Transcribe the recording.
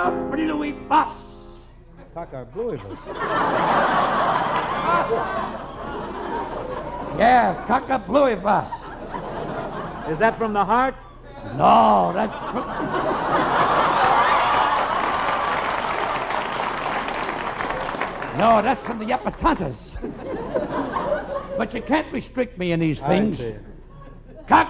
Cockabluibus. Cockabluibus. Yeah, cockabluibus. Is that from the heart? No, that's... No, that's from the epitantas. But you can't restrict me in these things. I see.